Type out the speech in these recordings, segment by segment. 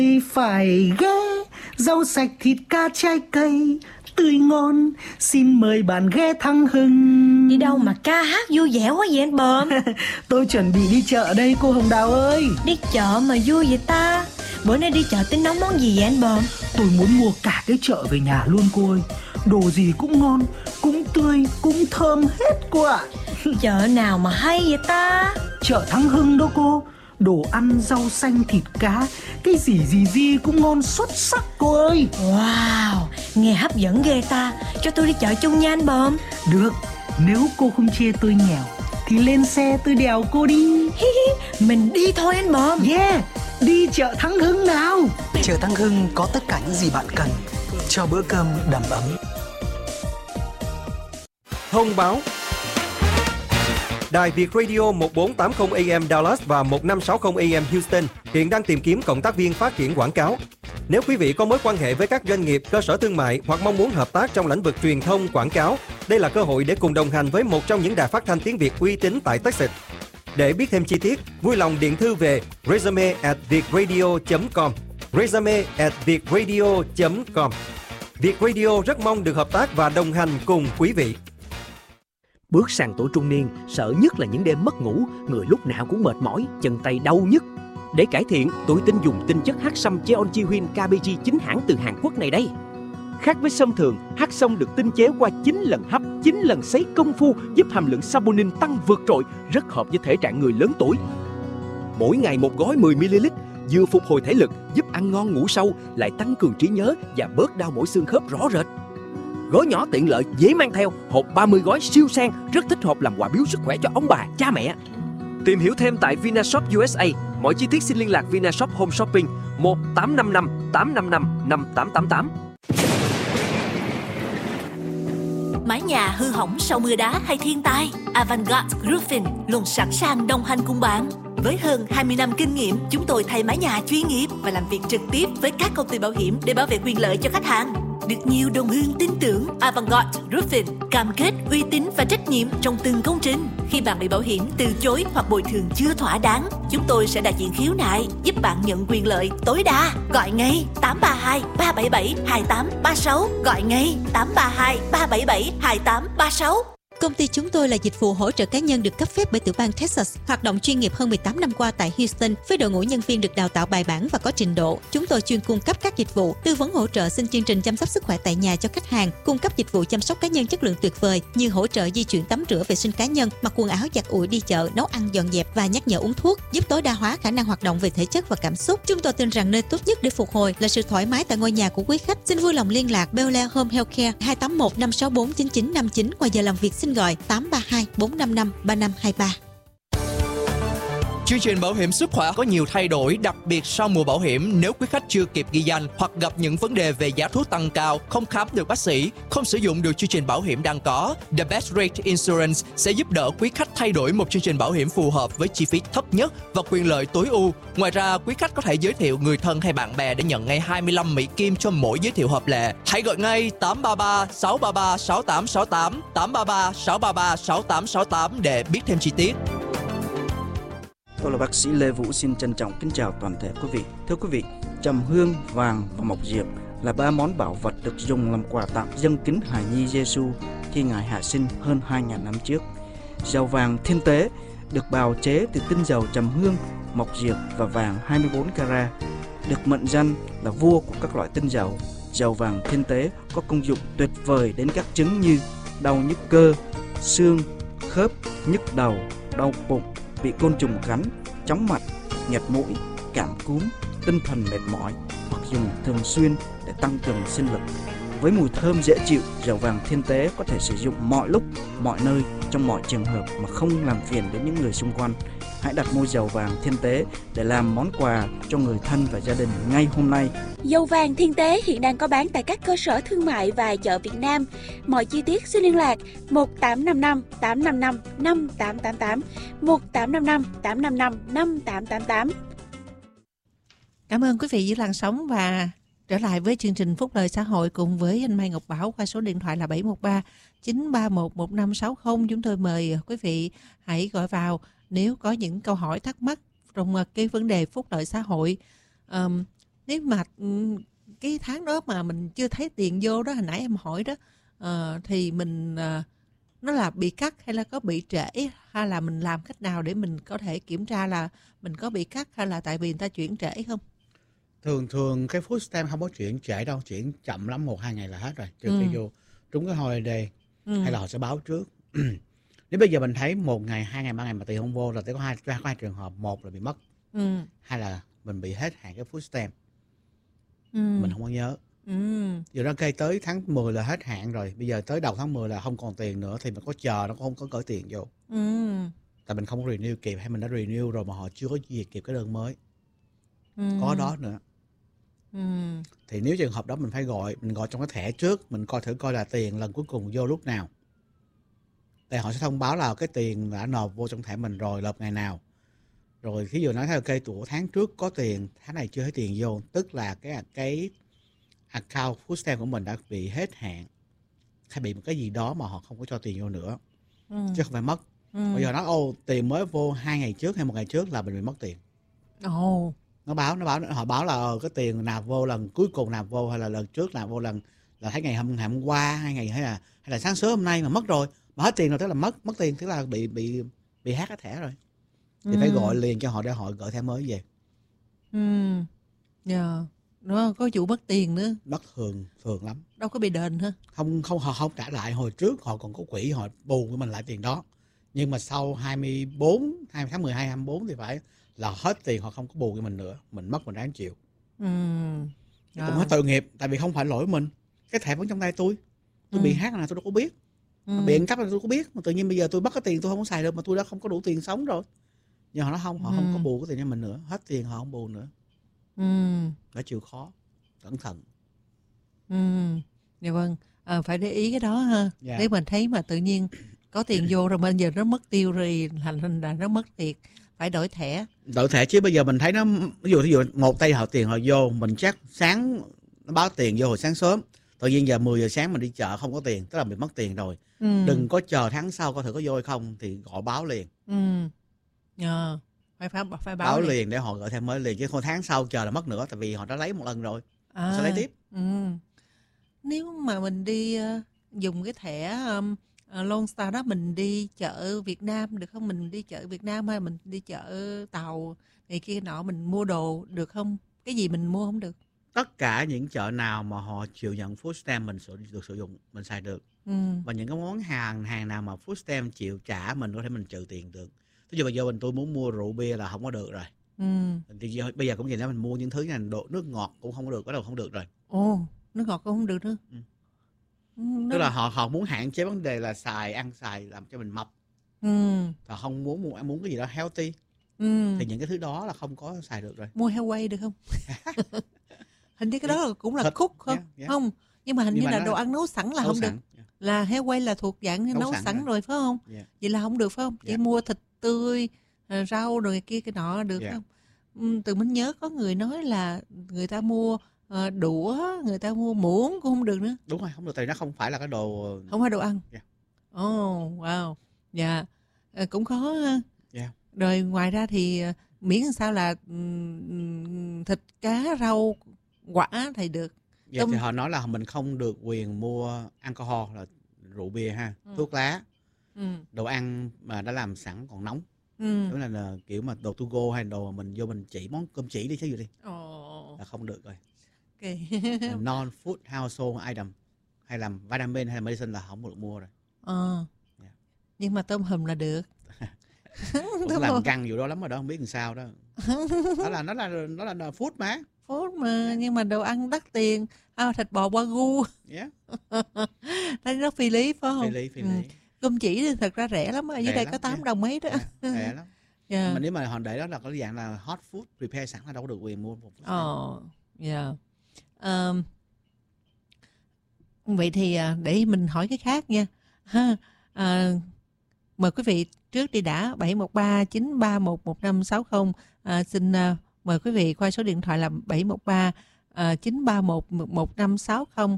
Phải ghé rau sạch thịt cá trái cây tươi ngon, xin mời bạn ghé Thăng Hưng. Đi đâu mà ca hát vui vẻ quá vậy anh Bờm? Tôi chuẩn bị đi chợ đây cô Hồng Đào ơi. Đi chợ mà vui vậy ta? Bữa nay đi chợ tính nấu món gì vậy anh Bờm? Tôi muốn mua cả cái chợ về nhà luôn cô ơi. Đồ gì cũng ngon, cũng tươi, cũng thơm hết cô ạ. Chợ nào mà hay vậy ta? Chợ Thăng Hưng đó cô. Đồ ăn, rau xanh, thịt cá, cái gì cũng ngon xuất sắc cô ơi. Wow, nghe hấp dẫn ghê ta. Cho tôi đi chợ chung nha anh Bờm. Được, nếu cô không chê tôi nghèo thì lên xe tôi đèo cô đi. Mình đi thôi anh Bờm. Yeah, đi chợ Thăng Hưng nào. Chợ Thăng Hưng có tất cả những gì bạn cần cho bữa cơm đầm ấm. Thông báo: Đài Việt Radio 1480 AM Dallas và 1560 AM Houston hiện đang tìm kiếm cộng tác viên phát triển quảng cáo. Nếu quý vị có mối quan hệ với các doanh nghiệp, cơ sở thương mại hoặc mong muốn hợp tác trong lĩnh vực truyền thông, quảng cáo, đây là cơ hội để cùng đồng hành với một trong những đài phát thanh tiếng Việt uy tín tại Texas. Để biết thêm chi tiết, vui lòng điện thư về resume@vietradio.com. resume@vietradio.com. Việt Radio rất mong được hợp tác và đồng hành cùng quý vị. Bước sang tuổi trung niên, sợ nhất là những đêm mất ngủ, người lúc nào cũng mệt mỏi, chân tay đau nhức. Để cải thiện, tôi tin dùng tinh chất hắc sâm Jeonji-Huin KBG chính hãng từ Hàn Quốc này đây. Khác với sâm thường, hắc sâm được tinh chế qua 9 lần hấp, 9 lần sấy công phu, giúp hàm lượng saponin tăng vượt trội, rất hợp với thể trạng người lớn tuổi. Mỗi ngày một gói 10ml, vừa phục hồi thể lực, giúp ăn ngon ngủ sâu, lại tăng cường trí nhớ và bớt đau mỏi xương khớp rõ rệt. Gói nhỏ tiện lợi, dễ mang theo, hộp 30 gói siêu sang, rất thích hợp làm quà biếu sức khỏe cho ông bà, cha mẹ. Tìm hiểu thêm tại Vinashop USA. Mọi chi tiết xin liên lạc Vinashop Home Shopping 1855 855 5888. Mái nhà hư hỏng sau mưa đá hay thiên tai, Avantgarde Roofing luôn sẵn sàng đồng hành cùng bạn. Với hơn 20 năm kinh nghiệm, chúng tôi thay mái nhà chuyên nghiệp và làm việc trực tiếp với các công ty bảo hiểm để bảo vệ quyền lợi cho khách hàng. Được nhiều đồng hương tin tưởng, Avantgarde Roofing cam kết uy tín và trách nhiệm trong từng công trình. Khi bạn bị bảo hiểm từ chối hoặc bồi thường chưa thỏa đáng, chúng tôi sẽ đại diện khiếu nại, giúp bạn nhận quyền lợi tối đa. Gọi ngay 832 377 2836. Gọi ngay 832 377 2836. Công ty chúng tôi là dịch vụ hỗ trợ cá nhân được cấp phép bởi tiểu bang Texas, hoạt động chuyên nghiệp hơn 18 năm qua tại Houston với đội ngũ nhân viên được đào tạo bài bản và có trình độ. Chúng tôi chuyên cung cấp các dịch vụ tư vấn hỗ trợ xin chương trình chăm sóc sức khỏe tại nhà cho khách hàng, cung cấp dịch vụ chăm sóc cá nhân chất lượng tuyệt vời như hỗ trợ di chuyển tắm rửa vệ sinh cá nhân, mặc quần áo giặt ủi đi chợ, nấu ăn dọn dẹp và nhắc nhở uống thuốc, giúp tối đa hóa khả năng hoạt động về thể chất và cảm xúc. Chúng tôi tin rằng nơi tốt nhất để phục hồi là sự thoải mái tại ngôi nhà của quý khách. Xin vui lòng liên lạc Bel Air Home Healthcare 281 564 9959. Ngoài giờ làm việc xin gọi 832 455 3523. Chương trình bảo hiểm sức khỏe có nhiều thay đổi, đặc biệt sau mùa bảo hiểm. Nếu quý khách chưa kịp ghi danh hoặc gặp những vấn đề về giá thuốc tăng cao, không khám được bác sĩ, không sử dụng được chương trình bảo hiểm đang có, The Best Rate Insurance sẽ giúp đỡ quý khách thay đổi một chương trình bảo hiểm phù hợp với chi phí thấp nhất và quyền lợi tối ưu. Ngoài ra, quý khách có thể giới thiệu người thân hay bạn bè để nhận ngay 25 Mỹ Kim cho mỗi giới thiệu hợp lệ. Hãy gọi ngay 833 633 6868 833 633 6868 để biết thêm chi tiết. Tôi là bác sĩ Lê Vũ, xin trân trọng kính chào toàn thể quý vị. Thưa quý vị, trầm hương, vàng và mộc diệp là ba món bảo vật được dùng làm quà tặng dâng kính hài nhi Giêsu khi Ngài hạ sinh hơn 2.000 năm trước. Dầu vàng thiên tế được bào chế từ tinh dầu trầm hương, mộc diệp và vàng 24 carat, được mệnh danh là vua của các loại tinh dầu. Dầu vàng thiên tế có công dụng tuyệt vời đến các chứng như đau nhức cơ, xương, khớp, nhức đầu, đau bụng, bị côn trùng cắn, chóng mặt, nghẹt mũi, cảm cúm, tinh thần mệt mỏi, hoặc dùng thường xuyên để tăng cường sinh lực. Với mùi thơm dễ chịu, dầu vàng thiên tế có thể sử dụng mọi lúc, mọi nơi, trong mọi trường hợp mà không làm phiền đến những người xung quanh. Hãy đặt mua dầu vàng thiên tế để làm món quà cho người thân và gia đình ngay hôm nay. Dầu vàng thiên tế hiện đang có bán tại các cơ sở thương mại và chợ Việt Nam. Mọi chi tiết xin liên lạc 1855 855 5888, 1855 855 5888. Cảm ơn quý vị giữ làn sóng và trở lại với chương trình Phúc Lợi Xã Hội cùng với anh Mai Ngọc Bảo qua số điện thoại là 713 931 1560. Chúng tôi mời quý vị hãy gọi vào nếu có những câu hỏi thắc mắc trong cái vấn đề phúc lợi xã hội. Nếu mà cái tháng đó mà mình chưa thấy tiền vô đó, hồi nãy em hỏi đó, thì mình nó là bị cắt hay là có bị trễ, hay là mình làm cách nào để mình có thể kiểm tra là mình có bị cắt hay là tại vì người ta chuyển trễ không? Thường cái food stamp không có chuyển trễ đâu, chuyển chậm lắm 1-2 ngày là hết rồi, trừ khi vô trúng cái holiday hay là họ sẽ báo trước. Nếu bây giờ mình thấy 1 ngày, 2 ngày, 3 ngày mà tiền không vô là có hai trường hợp. Một là bị mất, hai là mình bị hết hạn cái food stamp, mình không có nhớ. Giờ nó cây tới tháng 10 là hết hạn rồi, bây giờ tới đầu tháng 10 là không còn tiền nữa thì mình có chờ, nó cũng không có gửi tiền vô. Tại mình không có renew kịp, hay mình đã renew rồi mà họ chưa có duyệt kịp cái đơn mới. Có đó nữa. Thì nếu trường hợp đó mình phải mình gọi trong cái thẻ trước, mình thử coi là tiền lần cuối cùng vô lúc nào. Thì họ sẽ thông báo là cái tiền đã nộp vô trong thẻ mình rồi, nộp ngày nào. Rồi thí dụ nói theo cây của tháng trước có tiền, tháng này chưa thấy tiền vô, tức là cái account food stamp của mình đã bị hết hạn, hay bị một cái gì đó mà họ không có cho tiền vô nữa, chứ không phải mất. Bây giờ nói tiền mới vô 2 ngày trước hay 1 ngày trước là mình bị mất tiền. Họ báo là cái tiền nạp vô lần cuối cùng nạp vô, hay là lần trước nạp vô lần là thấy ngày hôm qua, 2 ngày hay là sáng sớm hôm nay mà mất rồi, mà hết tiền rồi, tức là mất tiền, tức là bị hack cái thẻ rồi. Thì phải gọi liền cho họ để họ gửi thẻ mới về. Nó có vụ mất tiền nữa. Mất thường lắm. Đâu có bị đền hả? Họ không trả lại. Hồi trước họ còn có quỹ họ bù với mình lại tiền đó. Nhưng mà sau 20 tháng 12, 24 thì phải là hết tiền, họ không có bù cho mình nữa. Mình mất mình ráng chịu. Cũng hết tội nghiệp, tại vì không phải lỗi mình. Cái thẻ vẫn trong tay tôi. Tôi bị hack là tôi đâu có biết. Bị ăn cắp là tôi có biết. Mà tự nhiên bây giờ tôi mất cái tiền tôi không có xài được, mà tôi đã không có đủ tiền sống rồi. Nhưng họ nói không, họ không có bù cái tiền cho mình nữa. Hết tiền họ không bù nữa. Đã chịu khó, cẩn thận. Dạ vâng, phải để ý cái đó ha. Nếu mình thấy mà tự nhiên có tiền vô rồi bây giờ nó mất tiêu rồi, thành là nó mất thiệt, phải đổi thẻ. Đổi thẻ chứ bây giờ mình thấy nó, ví dụ một tay họ tiền họ vô, mình chắc sáng nó báo tiền vô hồi sáng sớm, tự nhiên giờ 10 giờ sáng mình đi chợ không có tiền, tức là mình mất tiền rồi. Đừng có chờ tháng sau coi thử có vô hay không, thì gọi báo liền. Phải báo liền để họ gửi thêm mới liền, chứ không tháng sau chờ là mất nữa, tại vì họ đã lấy một lần rồi, sẽ lấy tiếp. Nếu mà mình đi dùng cái thẻ Lone Star đó, mình đi chợ Việt Nam được không? Mình đi chợ Việt Nam hay mình đi chợ Tàu này kia nọ, mình mua đồ được không? Cái gì mình mua không được? Tất cả những chợ nào mà họ chịu nhận food stamp mình được sử dụng, mình xài được. Và những cái món hàng nào mà food stamp chịu trả, mình có thể mình trừ tiền được. Ví dụ bây giờ tôi muốn mua rượu bia là không có được rồi. Thì bây giờ cũng vậy đó, mình mua những thứ này, nước ngọt cũng không có được, cái đâu không được rồi. Nước ngọt cũng không được nữa. Tức là họ muốn hạn chế vấn đề là ăn xài làm cho mình mập. Họ không muốn cái gì đó healthy. Thì những cái thứ đó là không có xài được rồi. Mua heo quay được không? Hình như cái đó cũng là cook không? Không, nhưng mà hình như là đồ ăn nấu sẵn là không được. Là heo quay là thuộc dạng nấu sẵn rồi phải không? Vậy là không được phải không? Chỉ mua thịt tươi, rau rồi kia cái nọ được không? Từ mình nhớ có người nói là người ta mua đũa, người ta mua muỗng cũng không được nữa. Đúng rồi, không được, tại nó không phải là cái đồ, không phải đồ ăn. Wow. Cũng khó ha. Rồi ngoài ra thì miễn sao là thịt, cá, rau, quả thì được. Thì họ nói là mình không được quyền mua alcohol, là rượu bia ha, thuốc lá, đồ ăn mà đã làm sẵn còn nóng. Đó là kiểu mà đồ to go hay đồ mà mình vô mình chỉ món cơm chỉ đi, chứ gì đi, là không được rồi. Non food household item hay làm vitamin hay là medicine là không được mua rồi. Nhưng mà tôm hùm là được. Cũng làm căng vụ đó lắm rồi đó, không biết làm sao đó. Nó là food mà. Food mà, nhưng mà đồ ăn đắt tiền. Thịt bò Wagyu. Thấy nó phi lý phải không? Phi lý. Cơm chỉ thì thật ra rẻ lắm, ở dưới đây có 8 đồng mấy đó. Rẻ lắm. Mà nếu mà họ để đó là cái dạng là hot food prepare sẵn là đâu có được quyền mua. Vậy thì để mình hỏi cái khác nha. Mời quý vị trước đi đã, 713 931 1560. Xin mời quý vị qua số điện thoại là 713 931 1560.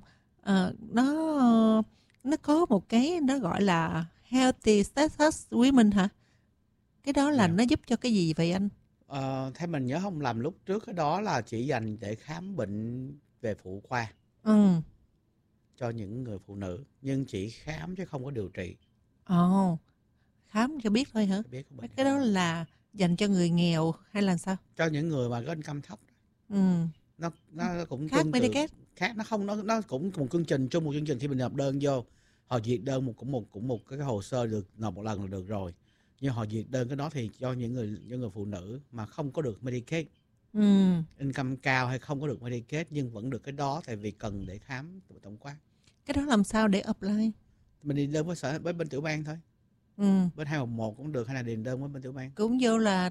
Nó có một cái nó gọi là Healthy Status Women hả? Cái đó là nó giúp cho cái gì vậy anh? Theo mình nhớ không lầm lúc trước cái đó là chỉ dành để khám bệnh về phụ khoa cho những người phụ nữ, nhưng chỉ khám chứ không có điều trị. Khám cho biết thôi hả? Biết cái đó là dành cho người nghèo hay là sao? Cho những người mà có income thấp. Nó cũng khác Medicaid. Khác, nó cũng một chương trình chung, một chương trình khi mình nộp đơn vô, họ duyệt đơn cũng một cái hồ sơ được nộp một lần là được rồi. Nhưng họ duyệt đơn cái đó thì cho những người phụ nữ mà không có được Medicaid, income cao hay không có được Medicaid nhưng vẫn được cái đó, tại vì cần để khám tổng quát. Cái đó làm sao để apply? Mình đi đơn với bên tiểu bang thôi. Bên 211 cũng được, hay là điền đơn với bên tiểu bang. Cũng vô là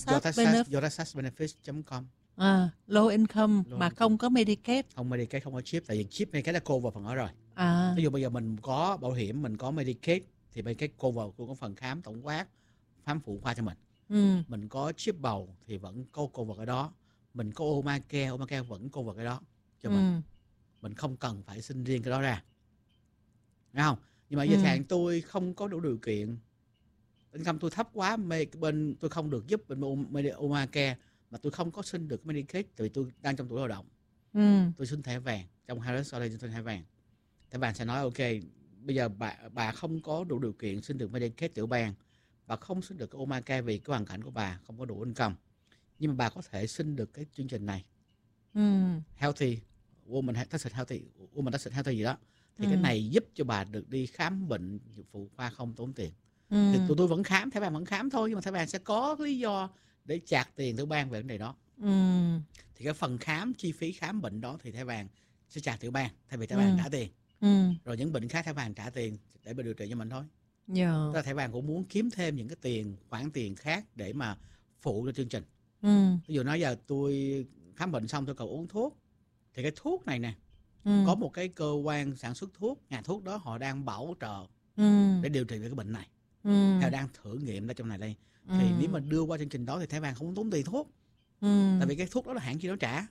texasbenefits.com. Low income mà không có Medicaid. Không Medicaid, không có chip, tại vì chip Medicaid đã cover phần đó rồi. Ví dụ bây giờ mình có bảo hiểm, mình có Medicaid thì Medicaid cover cũng có phần khám tổng quát, khám phụ khoa cho mình. Mình có chip bầu thì vẫn cover cái đó. Mình có Obamacare vẫn cover cái đó cho mình. Mình không cần phải xin riêng cái đó ra, nghe không? Nhưng mà giờ hạn tôi không có đủ điều kiện, income tôi thấp quá, bên tôi không được giúp bên Obamacare, mà tôi không có xin được Medicaid, tại vì tôi đang trong tuổi lao động. Tôi xin thẻ vàng, trong Harris ở đây tôi xin thẻ vàng. Thẻ vàng sẽ nói ok, bây giờ bà không có đủ điều kiện xin được Medicaid tiểu bang, bà không xin được cái Obamacare vì cái hoàn cảnh của bà không có đủ income, nhưng mà bà có thể xin được cái chương trình này, Healthy Woman Healthy gì đó. Thì cái này giúp cho bà được đi khám bệnh phụ khoa không tốn tiền. Thì tụi tôi vẫn khám, thẻ vàng vẫn khám thôi, nhưng mà thẻ vàng sẽ có lý do để chạc tiền tiểu bang về vấn đề đó. Thì cái phần khám, chi phí khám bệnh đó thì thẻ vàng sẽ chạc tiểu bang, thay vì thẻ vàng trả tiền. Rồi những bệnh khác thẻ vàng trả tiền để mà điều trị cho mình thôi. Tức là thẻ vàng cũng muốn kiếm thêm những cái khoản tiền khác để mà phụ cho chương trình. Ví dụ nói giờ tôi khám bệnh xong tôi cần uống thuốc, thì cái thuốc này nè, có một cái cơ quan sản xuất thuốc, nhà thuốc đó họ đang bảo trợ để điều trị về cái bệnh này, hay đang thử nghiệm ở trong này đây. Thì nếu mà đưa qua chương trình đó thì thẻ vàng không tốn tiền thuốc, tại vì cái thuốc đó là hãng kia nó trả.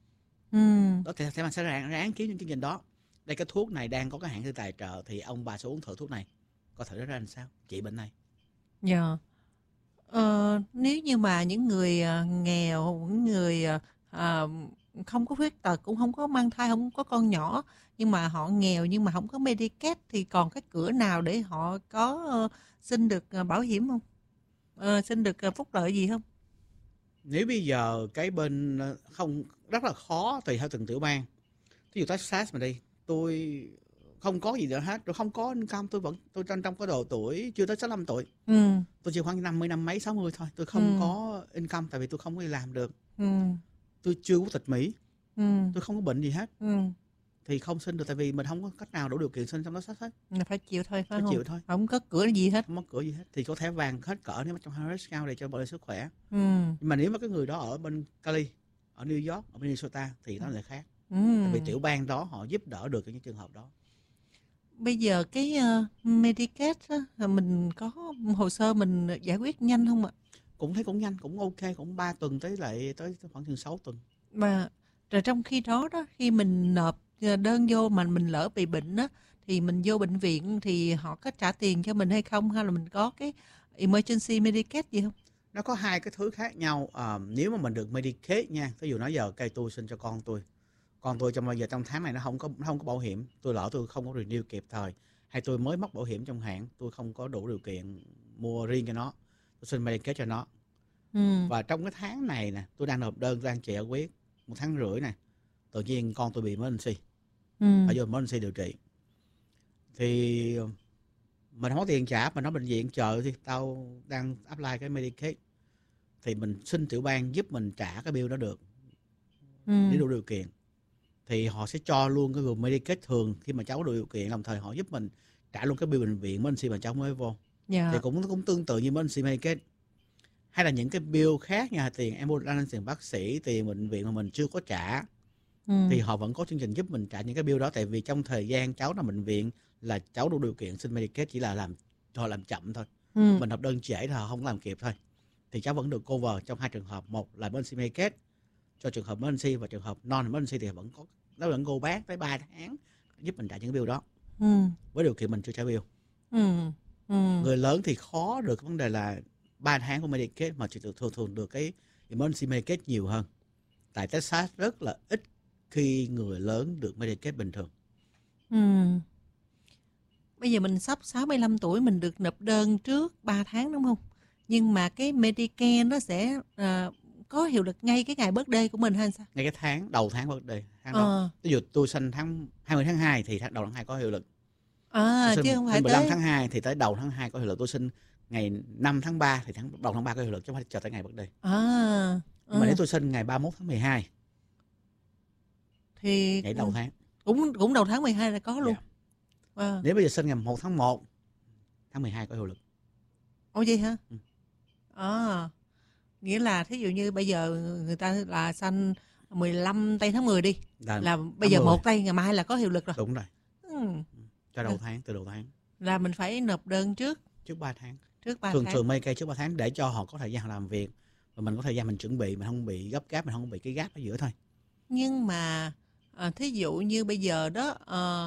Đó thì thẻ vàng sẽ ráng kiếm những chương trình đó. Đây cái thuốc này đang có cái hãng kia tài trợ, thì ông bà sẽ uống thử thuốc này, coi thử nó ra làm sao trị bệnh này. Nếu như mà những người nghèo, những người không có khuyết tật, cũng không có mang thai, không có con nhỏ, nhưng mà họ nghèo nhưng mà không có Medicaid, thì còn cái cửa nào để họ có xin được bảo hiểm không? Xin được phúc lợi gì không? Nếu bây giờ cái bên không, rất là khó tùy theo từng tiểu bang. Ví dụ Texas mà đi, tôi không có gì nữa hết, tôi không có income, tôi trong cái độ tuổi chưa tới 65 tuổi. Tôi chỉ khoảng 50 năm mấy 60 thôi, tôi không có income, tại vì tôi không có đi làm được. Tôi chưa có tịch Mỹ, tôi không có bệnh gì hết, thì không xin được, tại vì mình không có cách nào đủ điều kiện xin trong đó hết. Phải chịu thôi, phải không? Chịu thôi, không có cửa gì hết, không có cửa gì hết. Thì có thẻ vàng hết cỡ nếu mà trong Harris County để cho bảo vệ sức khỏe. Nhưng mà nếu mà cái người đó ở bên Cali, ở New York, ở Minnesota thì nó lại khác. Tại vì tiểu bang đó họ giúp đỡ được những trường hợp đó. Bây giờ cái Medicaid á, mình có hồ sơ mình giải quyết nhanh không ạ? Cũng thấy cũng nhanh, cũng ok, cũng 3 tuần tới khoảng chừng 6 tuần. Mà rồi trong khi đó khi mình nộp đơn vô mà mình lỡ bị bệnh á, thì mình vô bệnh viện thì họ có trả tiền cho mình hay không, hay là mình có cái emergency Medicaid gì không? Nó có hai cái thứ khác nhau. Nếu mà mình được Medicaid nha, ví dụ nói giờ cây tôi xin cho con tôi trong tháng này nó không có bảo hiểm, tôi lỡ tôi không có renew kịp thời, hay tôi mới mắc bảo hiểm trong hạn, tôi không có đủ điều kiện mua riêng cho nó, tôi xin Medicaid cho nó. Và trong cái tháng này nè, tôi đang nộp đơn, đang chạy quyết 1 tháng rưỡi nè, tự nhiên con tôi bị emergency, phải vô emergency điều trị, thì mình không có tiền trả, mà nói bệnh viện chờ thì tao đang apply cái Medicaid, thì mình xin tiểu bang giúp mình trả cái bill đó được, nếu đủ điều kiện. Thì họ sẽ cho luôn cái gồm Medicaid thường khi mà cháu đủ điều kiện, đồng thời họ giúp mình trả luôn cái bill bệnh viện emergency mà cháu mới vô. Thì cũng tương tự như emergency Medicaid. Hay là những cái bill khác nha, tiền ambulance, tiền bác sĩ, tiền bệnh viện mà mình chưa có trả, thì họ vẫn có chương trình giúp mình trả những cái bill đó. Tại vì trong thời gian cháu nằm bệnh viện là cháu đủ điều kiện xin Medicaid, chỉ là họ làm chậm thôi. Mình nộp đơn trễ thì họ không làm kịp thôi. Thì cháu vẫn được cover trong 2 trường hợp, một là emergency Medicaid cho trường hợp emergency, và trường hợp non emergency thì nó vẫn go back tới 3 tháng giúp mình trả những cái bill đó, với điều kiện mình chưa trả bill. Người lớn thì khó được vấn đề là 3 tháng của Medicaid, mà chỉ thường được cái emergency Medicaid nhiều hơn. Tại Texas rất là ít khi người lớn được Medicaid bình thường. Bây giờ mình sắp 65 tuổi mình được nộp đơn trước 3 tháng đúng không? Nhưng mà cái Medicare nó sẽ có hiệu lực ngay cái ngày birthday của mình hay sao? Ngay cái đầu tháng birthday. Ví dụ tôi sinh tháng 20 tháng 2 thì đầu tháng 2 có hiệu lực. Chứ không phải 15 tới tháng 2 thì tới đầu tháng 2 có hiệu lực. Tôi sinh ngày 5 tháng 3 thì đầu tháng 3 có hiệu lực chứ không phải chờ tới ngày birthday. Mà nếu tôi sinh ngày 31 tháng 12 thì ngày đầu tháng. Cũng đầu tháng 12 là có luôn. Nếu bây giờ sinh ngày 1 tháng 1 tháng 12 có hiệu lực. Ồ vậy hả? Nghĩa là thí dụ như bây giờ người ta là sanh 15 tây tháng 10 đi. Là bây giờ 1 tây ngày mai là có hiệu lực rồi. Đúng rồi. Cho đầu tháng, từ đầu tháng. Là mình phải nộp đơn trước 3 tháng. Thường Medicaid trước 3 tháng để cho họ có thời gian làm việc. Và mình có thời gian mình chuẩn bị, mình không bị gấp gáp, mình không bị cái gap ở giữa thôi. Nhưng mà thí dụ như bây giờ đó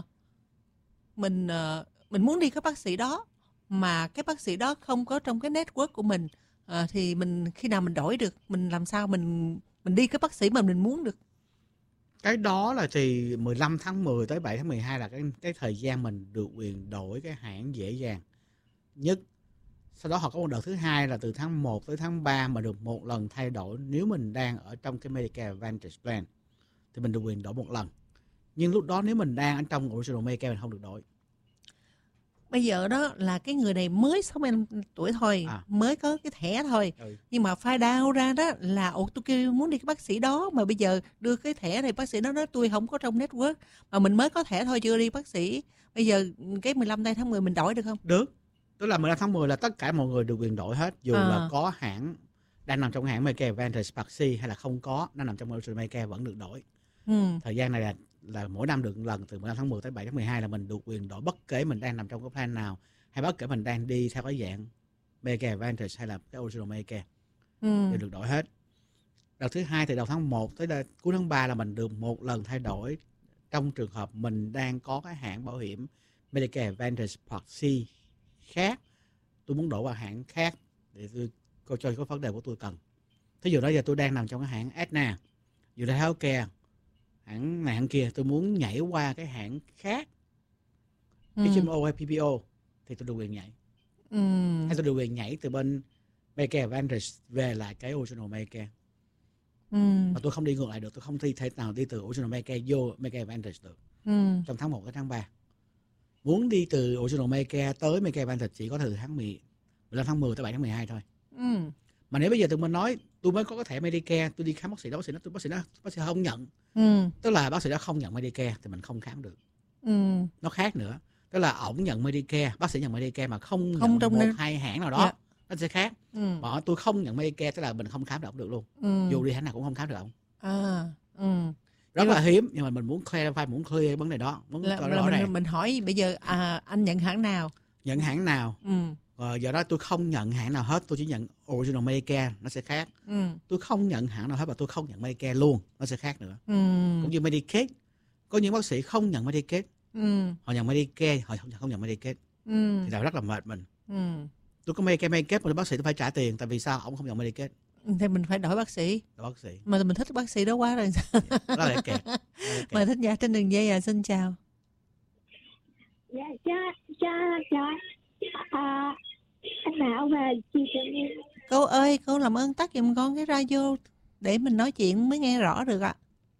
mình muốn đi cái bác sĩ đó mà cái bác sĩ đó không có trong cái network của mình thì mình khi nào mình đổi được, mình làm sao mình đi cái bác sĩ mà mình muốn được? Cái đó là thì 15 tháng 10 tới 7 tháng 12 là cái thời gian mình được quyền đổi cái hãng dễ dàng nhất. Sau đó họ có một đợt thứ hai là từ tháng 1 tới tháng 3 mà được một lần thay đổi. Nếu mình đang ở trong cái Medicare Advantage Plan thì mình được quyền đổi một lần. Nhưng lúc đó nếu mình đang ở trong Original Medicare mình không được đổi. Bây giờ đó là cái người này mới 65 tuổi thôi, mới có cái thẻ thôi. Nhưng mà file out ra đó là tôi kêu muốn đi cái bác sĩ đó mà bây giờ đưa cái thẻ này bác sĩ đó nói tôi không có trong network mà mình mới có thẻ thôi chưa đi bác sĩ. Bây giờ cái 15 tây tháng 10 mình đổi được không? Được. Tức là 15 tháng 10 là tất cả mọi người được quyền đổi hết. Dù là có hãng đang nằm trong hãng Medicare Advantage Part C hay là không có, nó nằm trong Original Medicare vẫn được đổi. Thời gian này là mỗi năm được một lần, từ 15 tháng 10 tới 7 tháng 12 là mình được quyền đổi bất kể mình đang nằm trong cái plan nào hay bất kể mình đang đi theo cái dạng Medicare Advantage hay là cái Original Medicare đều được đổi hết. Đợt thứ hai từ đầu tháng 1 tới cuối tháng 3 là mình được một lần thay đổi trong trường hợp mình đang có cái hãng bảo hiểm Medicare Advantage Part C khác, tôi muốn đổi vào hãng khác để tôi coi cho cái vấn đề của tôi cần. Thí dụ đó giờ tôi đang nằm trong cái hãng Aetna, United Healthcare, hãng này hãng kia, tôi muốn nhảy qua cái hãng khác, HMO hay PPO thì tôi được quyền nhảy. Hay tôi được quyền nhảy từ bên Medicare Advantage về lại cái Original Medicare. Mà tôi không đi ngược lại được, tôi không thể nào đi từ Original Medicare vô Medicare Advantage được. Trong tháng 1 tới tháng 3. Muốn đi từ Original Medicare tới Medicare Advantage chỉ có từ tháng 15 tháng 10 tới 7 tháng 12 thôi. Mà nếu bây giờ tụi mình nói tôi mới có cái thẻ Medicare, tôi đi khám bác sĩ đó, bác sĩ không nhận. Tức là bác sĩ đó không nhận Medicare thì mình không khám được. Nó khác nữa. Tức là ổng nhận Medicare, bác sĩ nhận Medicare mà không nhận một hai hãng nào đó, nó sẽ khác. Mà tôi không nhận Medicare tức là mình không khám được ổng được luôn. Dù đi hãng nào cũng không khám được ổng. Rất là hiếm, nhưng mà mình muốn clarify, muốn clear vấn đề đó, muốn rõ ràng. Mình hỏi bây giờ anh nhận hãng nào? Nhận hãng nào? Giờ đó tôi không nhận hãng nào hết, tôi chỉ nhận Original Medicare, nó sẽ khác. Tôi không nhận hãng nào hết và tôi không nhận Medicare luôn, nó sẽ khác nữa. Cũng như Medicaid, có những bác sĩ không nhận Medicaid, họ nhận Medicare, họ không nhận Medicaid, thì là rất là mệt mình. Tôi có Medicaid mà bác sĩ tôi phải trả tiền, tại vì sao ông không nhận Medicaid? Thì mình phải đổi bác sĩ. Mà mình thích bác sĩ đó quá rồi sao? Đó là kẹt. Mời thính giả trên đường dây xin chào. Dạ, chào anh Mạo và chị Trần Nhiên. Cô ơi, cô làm ơn tắt giùm con cái radio để mình nói chuyện mới nghe rõ được ạ.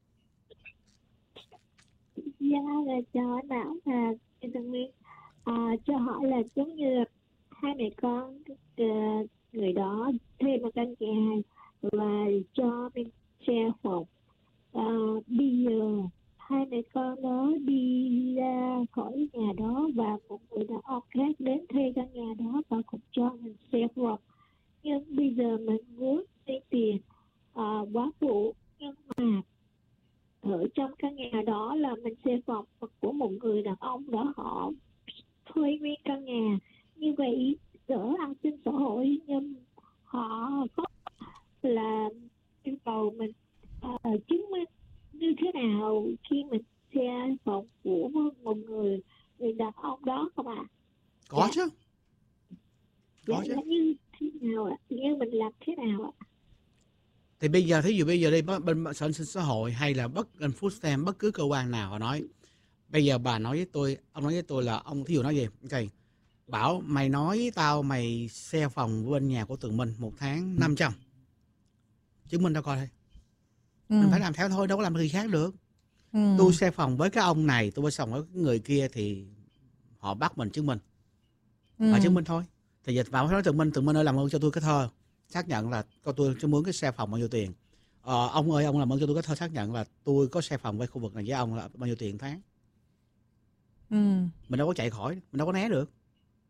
Dạ, chào anh Mạo và chị Trần Nhiên. Cho hỏi là giống như là hai mẹ con người đó thuê một căn nhà và cho bên share phòng. Bây giờ hai mẹ con đó đi ra khỏi nhà đó và một người đàn ông khác đến thuê căn nhà đó và cũng cho mình share phòng. Nhưng bây giờ mình muốn lấy tiền quá phụ, nhưng mà ở trong căn nhà đó là mình share phòng của một người đàn ông đó, họ thuê nguyên căn nhà. Như vậy đỡ an sinh xã hội, nhưng họ có là yêu cầu mình chứng minh như thế nào khi mình share phòng của một người đàn ông đó không ạ? Có chứ. Có chứ. Như thế nào ạ? Như mình làm thế nào ạ? Thì bây giờ thí dụ bây giờ đi bên sở an sinh xã hội hay là bên food stamp, bất cứ cơ quan nào họ nói bây giờ bà nói với tôi, ông nói với tôi là ông thí dụ nói gì, ok, Bảo mày nói với tao mày xe phòng bên nhà của Tường Minh một tháng 500, chứng minh tao coi thôi. Mình phải làm theo thôi, đâu có làm gì khác được. Tôi xe phòng với cái ông này, tôi xe phòng với cái người kia thì họ bắt mình chứng minh, họ chứng minh thôi. Thì giờ Bảo nói Tường Minh ơi làm ơn cho tôi cái thơ xác nhận là tôi muốn cái xe phòng bao nhiêu tiền. Ông ơi ông làm ơn cho tôi cái thơ xác nhận là tôi có xe phòng với khu vực này với ông là bao nhiêu tiền tháng. Mình đâu có chạy khỏi, mình đâu có né được.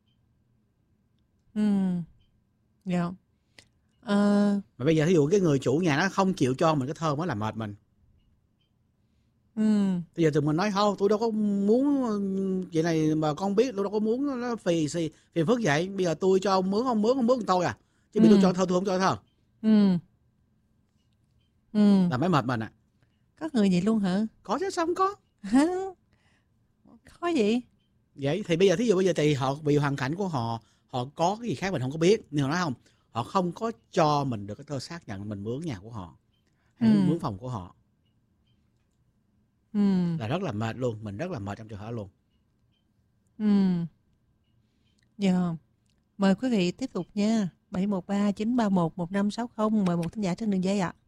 Dạ. Mà bây giờ thí dụ cái người chủ nhà nó không chịu cho mình cái thơ mới làm mệt mình. Bây giờ tụi mình nói thôi, tôi đâu có muốn vậy này mà con biết, tôi đâu có muốn nó phiền phức vậy. Bây giờ tôi cho ông mướn tôi à, chứ bây tôi cho thơ tôi không cho thơ. Là mới mệt mình à. Có người vậy luôn hả? Có chứ sao không có. Khó gì vậy. Thì bây giờ thí dụ bây giờ thì họ bị hoàn cảnh của họ có cái gì khác mình không có biết, nhưng họ nói không, họ không có cho mình được cái thơ xác nhận mình mướn nhà của họ hay mướn phòng của họ. Là rất là mệt luôn, mình rất là mệt trong trường hợp luôn. Dạ. Mời quý vị tiếp tục nha. 713-931-1560. Mời một thính giả trên đường dây ạ.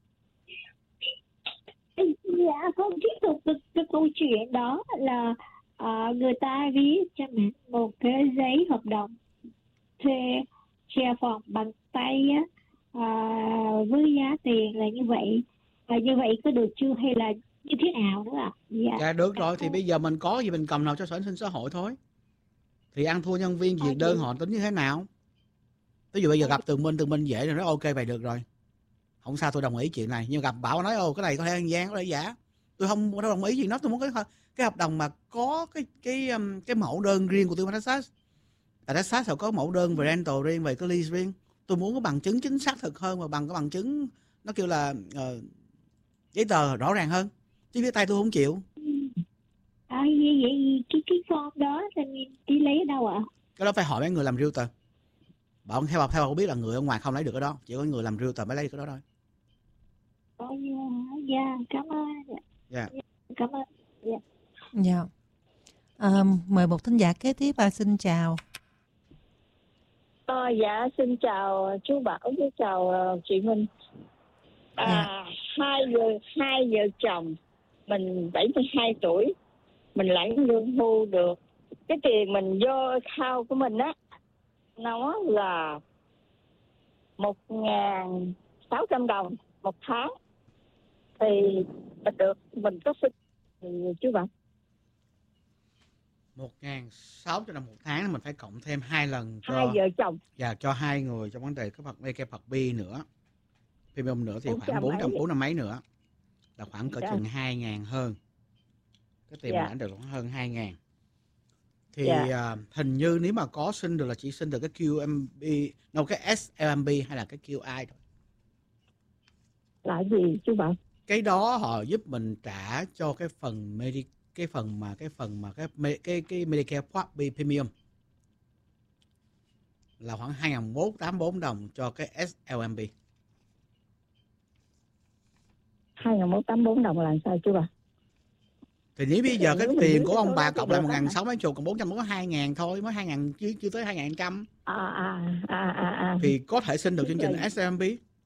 Dạ, con tiếp tục cái câu chuyện đó là người ta viết cho mình một cái giấy hợp đồng thuê xe phòng bằng tay với giá tiền là như vậy. Như vậy có được chưa hay là như thế nào nữa ạ? Dạ được rồi, thì bây giờ mình có gì mình cầm nào cho sở an sinh xã hội thôi. Thì ăn thua nhân viên duyệt đơn họ tính như thế nào. Ví dụ bây giờ gặp Tường Minh dễ rồi, nói ok vậy được rồi, không sao, tôi đồng ý chuyện này. Nhưng gặp Bảo nói cái này có thể ăn gian, có thể giả, tôi không đồng ý chuyện đó. Tôi muốn cái hợp đồng mà có cái mẫu đơn riêng của tôi Texas. Tại Texas họ có mẫu đơn về rental riêng, về cái lease riêng. Tôi muốn có bằng chứng chính xác thực hơn, và bằng cái bằng chứng nó kêu là giấy tờ rõ ràng hơn. Chứ viết tay tôi không chịu. Vậy cái form đó thì đi lấy ở đâu ạ? Cái đó phải hỏi mấy người làm realtor. Bảo theo bà biết là người ở ngoài không lấy được cái đó, chỉ có người làm realtor mới lấy được cái đó thôi. Dạ, cảm ơn. Dạ. Cảm ơn. Dạ. Mời một thính giả kế tiếp. Xin chào. Dạ, xin chào chú Bảo với chào chị Minh. Hai vợ chồng mình 72 tuổi, mình lãnh lương hưu được. Cái tiền mình vô account của mình á, nó là 1.600 đồng một tháng. Thì mình có xin chú Bảo 1.600 đồng một tháng, mình phải cộng thêm 2 lần cho 2 vợ chồng. Dạ, cho 2 người trong vấn đề cái phần B nữa, premium nữa thì khoảng 400 mấy nữa, là khoảng cỡ chừng 2.000 hơn. Cái tiền mình lãnh được khoảng hơn 2.000. Thì hình như nếu mà có xin được là chỉ xin được cái QMB, cái SLMB hay là cái QI thôi. Là gì chú Bảo? Cái đó họ giúp mình trả cho cái phần cái Medicare Part B Premium là khoảng 2.184 đồng cho cái SLMB. 2.184 đồng là sao chú Bảo? Thì nếu bây giờ cái tiền của ông bà cộng lại 1.600 mấy chục, còn 400 có 2.000 thôi, mới 2.000 chưa tới 2.100. Thì có thể xin được chương trình SLMB.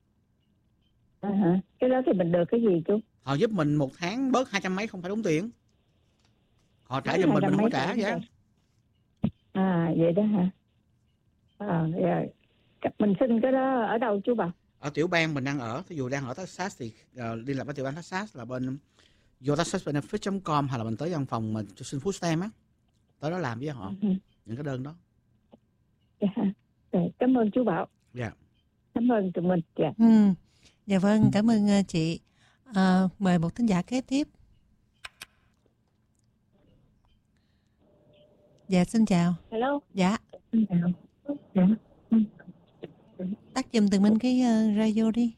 Cái đó thì mình được cái gì chú? Họ giúp mình một tháng bớt 200 mấy, không phải đóng tiền. Họ trả cho mình không có trả vậy. Vậy đó hả? Rồi. Mình xin cái đó ở đâu chú Bảo? Ở tiểu bang mình đang ở, ví dụ đang ở Texas thì liên lạc với tiểu bang Texas là bên vô texasbenefit.com, hoặc là mình tới văn phòng mà xin food stamp á, tới đó làm với họ những cái đơn đó. Cảm ơn chú Bảo. Dạ. Cảm ơn tụi mình. Dạ vâng, cảm ơn chị. Mời một thính giả kế tiếp. Dạ, xin chào. Hello. Dạ. Xin chào. Dạ. Tắt giùm Tường Minh cái radio đi.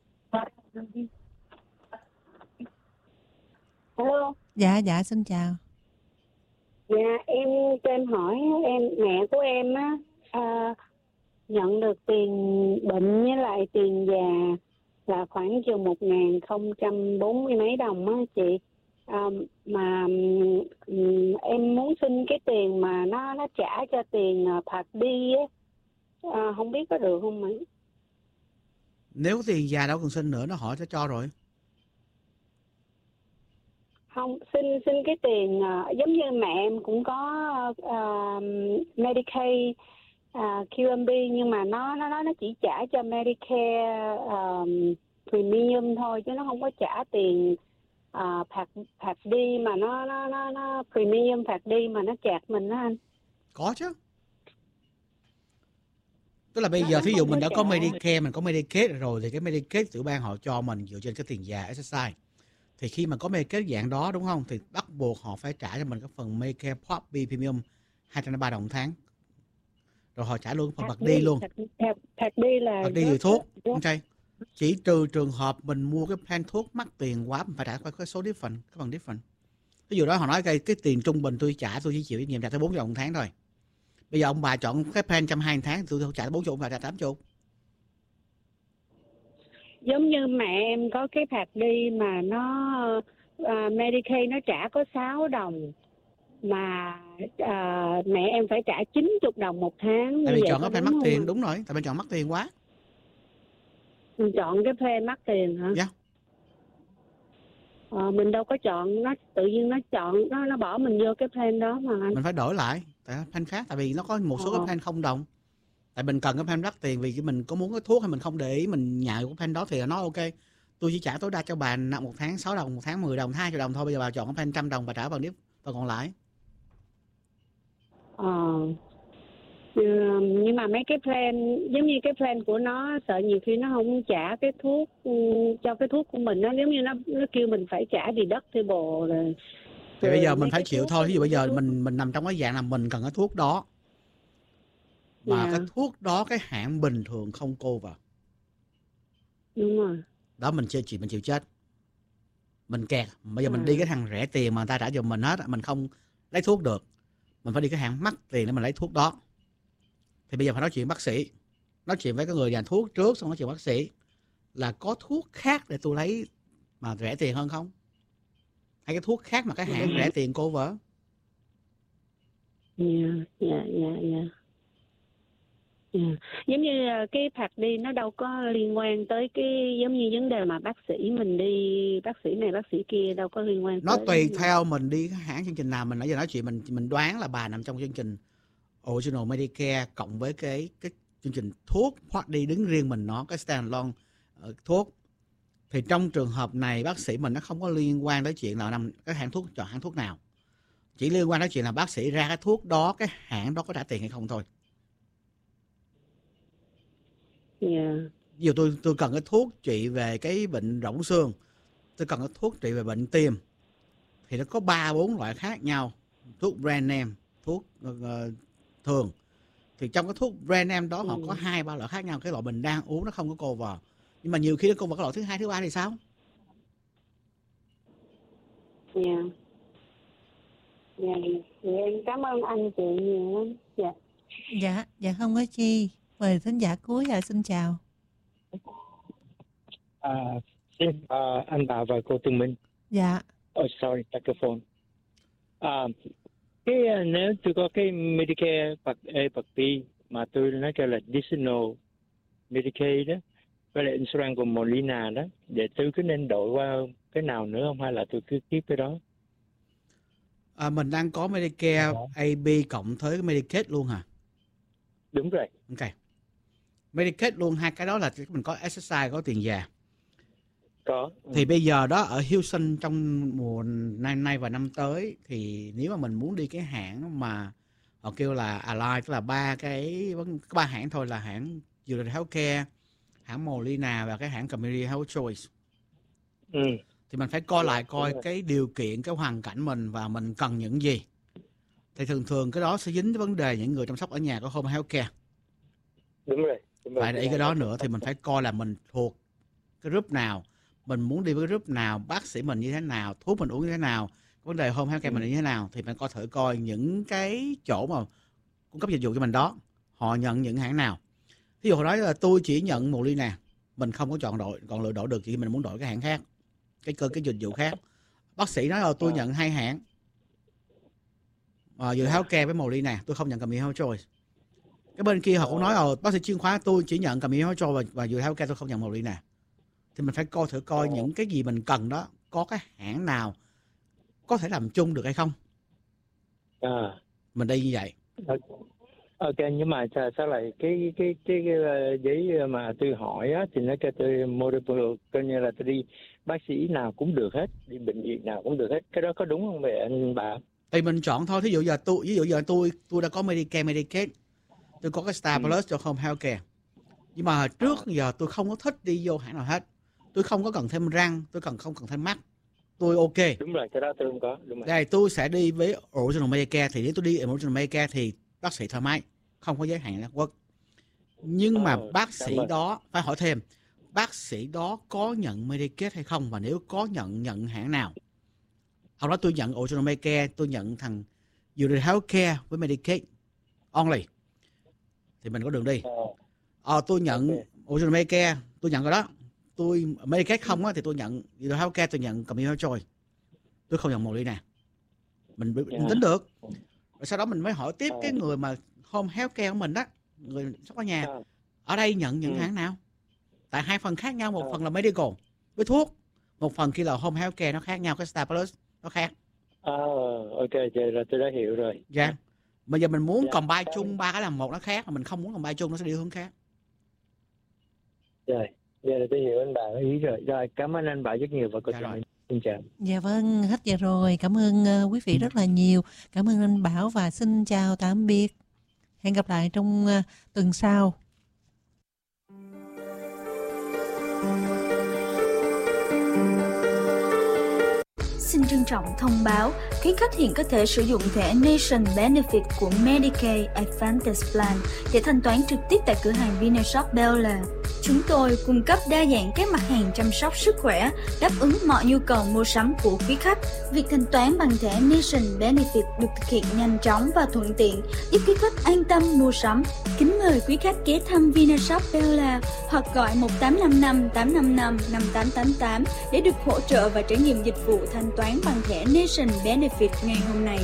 Hello. Dạ, xin chào. Dạ, cho em hỏi, mẹ của em á nhận được tiền bệnh với lại tiền già là khoảng chừng 1.040 mấy đồng á chị. Mà em muốn xin cái tiền mà nó trả cho tiền phạt đi á, không biết có được không ạ? Nếu tiền già đâu cần xin nữa, nó họ sẽ cho rồi. Không, xin cái tiền giống như mẹ em cũng có Medicaid, QMB, nhưng mà nó chỉ trả cho Medicare premium thôi, chứ nó không có trả tiền phạt đi mà nó premium phạt đi mà nó chạc mình đó anh. Có chứ. Tức là bây giờ thí dụ mình đã có Medicare, mình có Medicaid rồi, thì cái Medicaid tiểu bang họ cho mình dựa trên cái tiền già SSI. Thì khi mà có Medicaid dạng đó đúng không, thì bắt buộc họ phải trả cho mình cái phần Medicare Part B Premium 203 đồng một tháng. Rồi họ trả luôn phần phạt đi luôn. Phạt đi là phạt đi điều thuốc, ok. Chỉ trừ trường hợp mình mua cái plan thuốc mắc tiền quá, mình phải trả cái số different, cái phần different. Ví dụ đó họ nói cái tiền trung bình tôi chỉ chịu trách nhiệm trả tới 4 triệu một tháng thôi. Bây giờ ông bà chọn cái plan 120 tháng, tôi trả 40, ông bà trả 80. Giống như mẹ em có cái phạt đi mà nó Medicaid nó trả có 6 đồng, mà mẹ em phải trả 90 đồng một tháng. Tại vì chọn cái plan mắc tiền, đúng rồi, tại vì chọn mắc tiền quá. Mình chọn cái plan mắc tiền hả? Dạ. Mình đâu có chọn, nó tự nhiên nó chọn, nó bỏ mình vô cái plan đó mà anh. Mình phải đổi lại tại plan khác, tại vì nó có một số cái plan không đồng. Tại mình cần cái plan mắc tiền vì mình có muốn cái thuốc hay mình không để ý, mình nhại cái plan đó thì nó ok. Tôi chỉ trả tối đa cho bà một tháng 6 đồng, một tháng 10 đồng, 2 triệu đồng thôi. Bây giờ bà chọn cái plan 100 đồng, bà trả phần còn lại. Nhưng mà mấy cái plan giống như cái plan của nó, sợ nhiều khi nó không trả cái thuốc cho cái thuốc của mình, nó giống như nó kêu mình phải trả deductible rồi. Thì bây giờ mình phải chịu thôi. Ví dụ bây giờ mình nằm trong cái dạng là mình cần cái thuốc đó, mà cái thuốc đó cái hãng bình thường không cover. Đúng rồi. Đó mình chịu chết. Mình kẹt. Bây giờ mình đi cái thằng rẻ tiền mà người ta trả giùm mình hết, mình không lấy thuốc được. Mình phải đi cái hãng mắc tiền để mình lấy thuốc đó. Thì bây giờ phải nói chuyện bác sĩ. Nói chuyện với cái người nhà thuốc trước, xong nói chuyện bác sĩ là có thuốc khác để tôi lấy mà rẻ tiền hơn không? Hay cái thuốc khác mà cái hãng rẻ tiền cover? Giống như cái phạt đi nó đâu có liên quan tới cái giống như vấn đề mà bác sĩ mình đi, bác sĩ này bác sĩ kia đâu có liên quan. Nó tùy theo mình đi cái hãng chương trình nào. Mình nãy giờ nói chuyện mình đoán là bà nằm trong chương trình Original Medicare cộng với cái chương trình thuốc hoặc đi đứng riêng mình, nó cái standalone thuốc. Thì trong trường hợp này bác sĩ mình nó không có liên quan tới chuyện là nằm cái hãng thuốc, chọn hãng thuốc nào, chỉ liên quan tới chuyện là bác sĩ ra cái thuốc đó, cái hãng đó có trả tiền hay không thôi. Ví dụ tôi cần cái thuốc trị về cái bệnh rỗng xương, tôi cần cái thuốc trị về bệnh tim, thì nó có 3-4 loại khác nhau. Thuốc brand name, thuốc thường. Thì trong cái thuốc brand name đó họ có 2-3 loại khác nhau. Cái loại mình đang uống nó không có cover. Nhưng mà nhiều khi nó cover cái loại thứ 2, thứ 3 thì sao? Em cảm ơn anh chị nhiều lắm. Dạ không có chi. Mời thính giả cuối xin chào. Xin anh Bảo và cô Tường Minh. Dạ. Sorry, microphone. Nếu tôi có cái Medicare Part A, Part B mà tôi nói kêu là additional Medicaid đó, với lại insurance của Molina đó, để tôi cứ nên đổi qua cái nào nữa không, hay là tôi cứ keep cái đó? Mình đang có Medicare AB cộng tới Medicaid luôn hả? Đúng rồi. Ok. Medicaid luôn, hai cái đó là mình có SSI, có tiền già. Có. Thì bây giờ đó ở Houston trong mùa nay và năm tới, thì nếu mà mình muốn đi cái hãng mà họ kêu là Ally, tức là ba hãng thôi, là hãng United Healthcare, hãng Molina và cái hãng Community Health Choice. Thì mình phải coi cái điều kiện, cái hoàn cảnh mình và mình cần những gì. Thì thường cái đó sẽ dính tới vấn đề những người chăm sóc ở nhà có home healthcare. Đúng rồi. Phải để ý cái đó nữa, thì mình phải coi là mình thuộc cái group nào, mình muốn đi với group nào, bác sĩ mình như thế nào, thuốc mình uống như thế nào, vấn đề home healthcare mình như thế nào. Thì mình coi những cái chỗ mà cung cấp dịch vụ cho mình đó, họ nhận những hãng nào. Ví dụ họ nói là tôi chỉ nhận Molina, mình không có còn lựa đổi được, chỉ mình muốn đổi cái hãng khác, cái dịch vụ khác. Bác sĩ nói là tôi nhận 2 hãng, vừa Healthcare với Molina, tôi không nhận Community Health Choice. Cái bên kia họ cũng nói bác sĩ chuyên khoa tôi chỉ nhận Community Health Choice và vừa Healthcare tôi không nhận Molina. Thì mình phải coi những cái gì mình cần đó, có cái hãng nào có thể làm chung được hay không. Mình đây như vậy. Ok, nhưng mà sao lại cái giấy mà tôi hỏi á, thì nó kêu tôi mua được, coi như là tôi đi bác sĩ nào cũng được hết, đi bệnh viện nào cũng được hết. Cái đó có đúng không vậy anh Bảo? Thì mình chọn thôi. Ví dụ giờ tôi đã có Medicare, Medicaid, tôi có cái Star Plus cho Home Healthcare. Nhưng mà trước giờ tôi không có thích đi vô hãng nào hết. Tôi không có cần thêm răng, tôi không cần thêm mắt. Tôi ok. Đúng rồi, cái đó tôi không có. Đúng rồi. Đây, tôi sẽ đi với Original Medicare. Thì nếu tôi đi Original Medicare thì bác sĩ thoải mái, không có giới hạn network. Nhưng mà bác sĩ đó phải hỏi thêm, bác sĩ đó có nhận Medicaid hay không, và nếu có nhận hãng nào. Hoặc là tôi nhận Original Medicare, tôi nhận thằng United Healthcare với Medicaid only, thì mình có đường đi. Tôi nhận Original Medicare, tôi nhận rồi đó. Tôi Medicaid không á thì tôi nhận United Healthcare, tôi nhận Community Health Choice, tôi không nhận Molina. Mình tính được. Rồi sau đó mình mới hỏi tiếp cái người mà Home Healthcare của mình đó, người sắp có nhà, ở đây nhận những hãng nào. Tại 2 phần khác nhau, một phần là medical với thuốc, một phần kia là Home Healthcare, nó khác nhau, cái Star Plus nó khác. Ok, vậy là tôi đã hiểu rồi. Dạ. Bây giờ mình muốn combine chung 3 cái làm một nó khác, mà mình không muốn combine chung nó sẽ đi hướng khác. Rồi, giờ là tôi hiểu anh Bảo ý rồi. Rồi, cảm ơn anh Bảo rất nhiều và cô rồi. Xin chào. Dạ vâng, hết giờ rồi. Cảm ơn quý vị rất là nhiều. Cảm ơn anh Bảo và xin chào tạm biệt. Hẹn gặp lại trong tuần sau. Xin trân trọng thông báo, quý khách hiện có thể sử dụng thẻ Nation Benefit của Medicaid Advantage Plan để thanh toán trực tiếp tại cửa hàng Vinashop Bel Air. Chúng tôi cung cấp đa dạng các mặt hàng chăm sóc sức khỏe, đáp ứng mọi nhu cầu mua sắm của quý khách. Việc thanh toán bằng thẻ Nation Benefit được thực hiện nhanh chóng và thuận tiện, giúp quý khách an tâm mua sắm. Kính mời quý khách ghé thăm Vinashop Bel Air hoặc gọi 1855 855 5888 để được hỗ trợ và trải nghiệm dịch vụ thanh toán bằng thẻ Nation Benefit ngày hôm nay.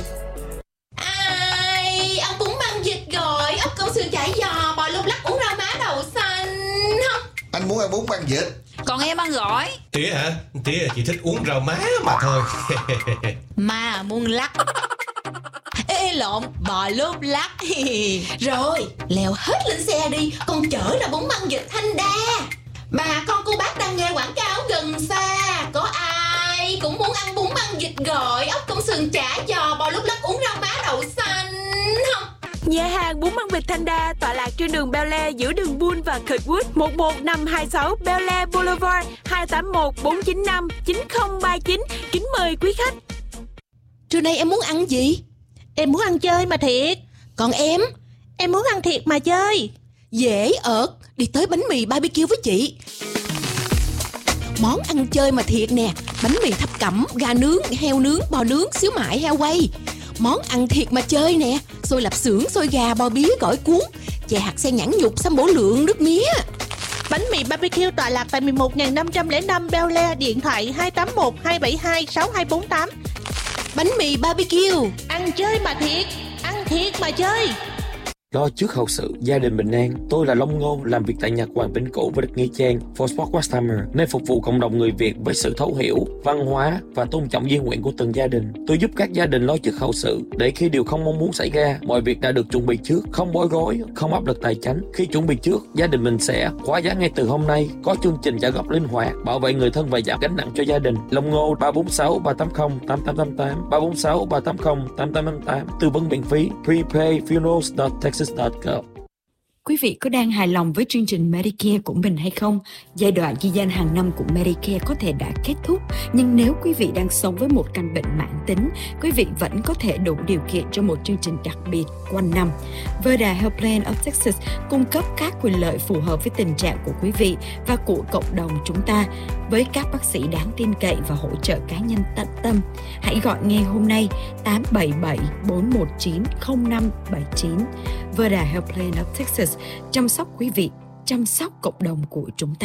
Ai, ông bún băng vịt gọi, ốc công xương chả giò, bò lúc lắc, uống rau má đậu xanh. Anh muốn ăn bún băng vịt, còn em ăn gỏi. Tía hả? Tía chỉ thích uống rau má mà thôi. Mà muốn lắc. Ê lộn, bò lúc lắc. Rồi, leo hết lên xe đi, con chở ra bún băng vịt Thanh Đa. Bà con cô bác đang nghe quảng cáo gần xa, có ai cũng muốn ăn bún băng vịt gọi, ốc công sườn chả giò, bò lúc lắc, uống rau má đậu xanh không? Nhà hàng bún băng vịt Thanh Đa tọa lạc trên đường Bel Air giữa đường Bull và Kirkwood, 11526 Bel Air Boulevard, 281 495 9039. Kính mời quý khách. Trưa nay em muốn ăn gì? Em muốn ăn chơi mà thiệt. Còn em? Em muốn ăn thiệt mà chơi. Dễ ợt, đi tới bánh mì BBQ với chị. Món ăn chơi mà thiệt nè, bánh mì thập cẩm, gà nướng, heo nướng, bò nướng, xíu mại, heo quay. Món ăn thiệt mà chơi nè, xôi lạp xưởng, xôi gà, bò bía, gỏi cuốn, chè hạt sen nhãn nhục, sâm bổ lượng, nước mía. Bánh mì BBQ tọa lạc tại 11.505 Bel Air, điện thoại 281 272 6248. Bánh mì BBQ, ăn chơi mà thiệt mà chơi. Lo trước hậu sự, gia đình bình an. Tôi là Long Ngô, làm việc tại Nhật Hoàng Bỉnh Cũ và đất Nghĩa Trang, For Sport Customer, nơi phục vụ cộng đồng người Việt với sự thấu hiểu, văn hóa và tôn trọng di nguyện của từng gia đình. Tôi giúp các gia đình lo trước hậu sự, để khi điều không mong muốn xảy ra, mọi việc đã được chuẩn bị trước, không bối rối, không áp lực tài chính. Khi chuẩn bị trước, gia đình mình sẽ khóa giá ngay từ hôm nay, có chương trình trả góp linh hoạt, bảo vệ người thân và giảm gánh nặng cho gia đình. Long Ngô 346 380 8888 346 380 8888, tư vấn miễn phí. Prepay funerals.texas.gov. Quý vị có đang hài lòng với chương trình Medicare của mình hay không? Giai đoạn ghi danh hàng năm của Medicare có thể đã kết thúc, nhưng nếu quý vị đang sống với một căn bệnh mãn tính, quý vị vẫn có thể đủ điều kiện cho một chương trình đặc biệt quanh năm. Verda Health Plan of Texas cung cấp các quyền lợi phù hợp với tình trạng của quý vị và của cộng đồng chúng ta, với các bác sĩ đáng tin cậy và hỗ trợ cá nhân tận tâm. Hãy gọi ngay hôm nay 877 419 0579. Verda Health Plan of Texas, chăm sóc quý vị, chăm sóc cộng đồng của chúng ta.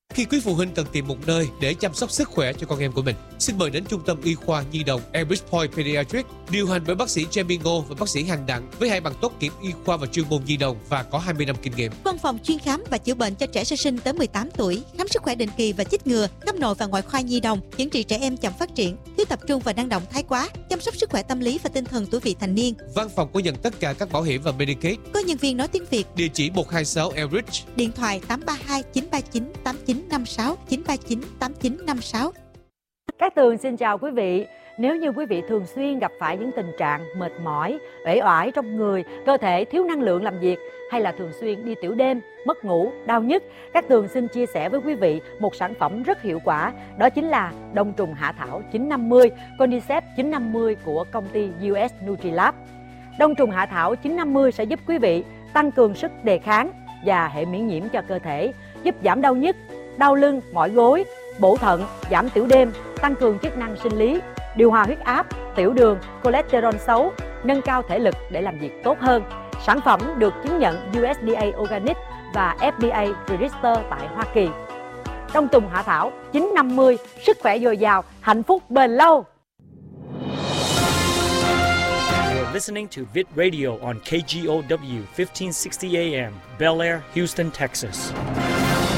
Khi quý phụ huynh cần tìm một nơi để chăm sóc sức khỏe cho con em của mình, xin mời đến Trung tâm Y khoa Nhi đồng Elbridge Point Pediatrics, điều hành bởi bác sĩ Jamie Ngô và bác sĩ Hằng Đặng với 2 bằng tốt nghiệp y khoa và chuyên môn nhi đồng và có 20 năm kinh nghiệm. Văn phòng chuyên khám và chữa bệnh cho trẻ sơ sinh tới 18 tuổi, khám sức khỏe định kỳ và chích ngừa, khắp nội và ngoại khoa nhi đồng, chẩn trị trẻ em chậm phát triển, thiếu tập trung và năng động thái quá, chăm sóc sức khỏe tâm lý và tinh thần tuổi vị thành niên. Văn phòng có nhận tất cả các bảo hiểm và Medicaid. Có nhân viên nói tiếng Việt. Địa chỉ 126 Elbridge. Điện thoại 832 939 8956 939 8956. Cát Tường xin chào quý vị. Nếu như quý vị thường xuyên gặp phải những tình trạng mệt mỏi, uể oải trong người, cơ thể thiếu năng lượng làm việc hay là thường xuyên đi tiểu đêm, mất ngủ, đau nhức, Cát Tường xin chia sẻ với quý vị một sản phẩm rất hiệu quả, đó chính là đông trùng hạ thảo 950, Cordyceps 950 của công ty US Nutrilab. Đông trùng hạ thảo 950 sẽ giúp quý vị tăng cường sức đề kháng và hệ miễn nhiễm cho cơ thể, giúp giảm đau nhức, đau lưng, mỏi gối, bổ thận, giảm tiểu đêm, tăng cường chức năng sinh lý, điều hòa huyết áp, tiểu đường, cholesterol xấu, nâng cao thể lực để làm việc tốt hơn. Sản phẩm được chứng nhận USDA Organic và FDA Register tại Hoa Kỳ. Đông trùng hạ thảo 950, sức khỏe dồi dào, hạnh phúc bền lâu. You're listening to Vid Radio on KGOW 1560 AM, Bel Air, Houston, Texas.